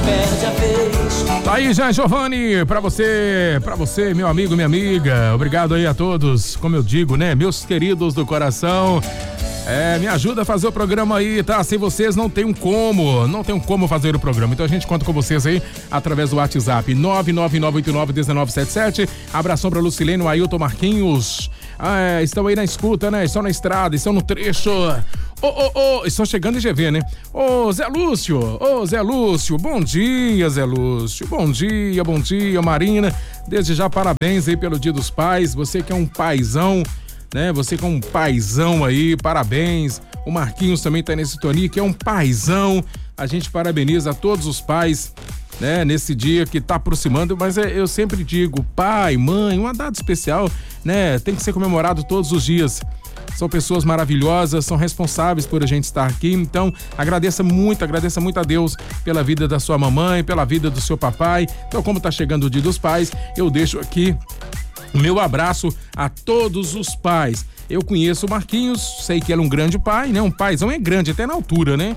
perde a vez. Tá aí, Jean Giovanni, pra você, meu amigo, minha amiga. Obrigado aí a todos, como eu digo, né? Meus queridos do coração. Me ajuda a fazer o programa aí, tá? Sem vocês não tem como fazer o programa. Então a gente conta com vocês aí através do WhatsApp 999891977. Abração pra Lucilene, o Ailton Marquinhos. Estão aí na escuta, né? Estão na estrada, estão no trecho. Estão chegando em GV, né? Zé Lúcio, bom dia, Zé Lúcio. Bom dia, Marina. Desde já, parabéns aí pelo Dia dos Pais. Você que é um paizão, né? Você que é um paizão aí, parabéns. O Marquinhos também tá nesse sintonia, que é um paizão. A gente parabeniza todos os pais, né? Nesse dia que tá aproximando, mas eu sempre digo, pai, mãe, uma data especial, né? Tem que ser comemorado todos os dias. São pessoas maravilhosas, são responsáveis por a gente estar aqui, então agradeça muito a Deus pela vida da sua mamãe, pela vida do seu papai. Então, como tá chegando o Dia dos Pais, eu deixo aqui o meu abraço a todos os pais. Eu conheço o Marquinhos, sei que ele é um grande pai, né? Um paizão é grande, até na altura, né?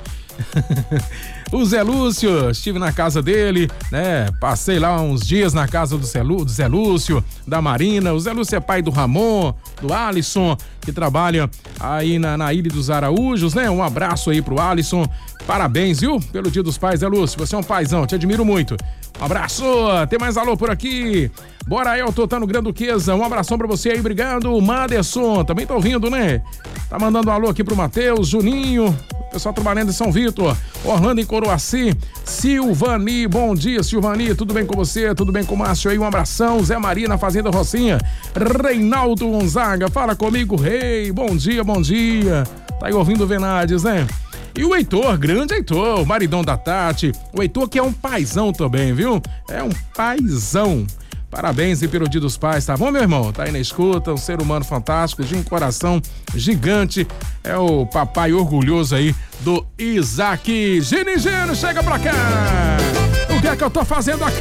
O Zé Lúcio, estive na casa dele, né? Passei lá uns dias na casa do Zé Lúcio, da Marina. O Zé Lúcio é pai do Ramon, do Alisson, que trabalha aí na Ilha dos Araújos, né? Um abraço aí pro Alisson. Parabéns, viu? Pelo Dia dos Pais, Zé Lúcio. Você é um paizão, te admiro muito. Um abraço, tem mais alô por aqui. Bora, Elton, tá no Granduquesa. Um abração pra você aí, obrigado. Maderson, também tá ouvindo, né? Tá mandando um alô aqui pro Matheus, Juninho, o pessoal trabalhando em São Vitor, Orlando em Coroaci, Silvani, bom dia, Silvani, tudo bem com você? Tudo bem com o Márcio aí? Um abração. Zé Maria na Fazenda Rocinha, Reinaldo Gonzaga, fala comigo, rei, bom dia. Tá aí ouvindo o Venades, né? E o Heitor, grande Heitor, o maridão da Tati, o Heitor que é um paizão também, viu? É um paizão. Parabéns aí pelo Dia dos Pais, tá bom, meu irmão? Tá aí na escuta, um ser humano fantástico, de um coração gigante. É o papai orgulhoso aí do Isaac. Gino, chega pra cá! O que é que eu tô fazendo aqui?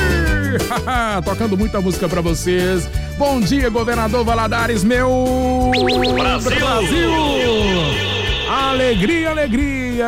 Tocando muita música pra vocês. Bom dia, governador Valadares, meu Brasil! Alegria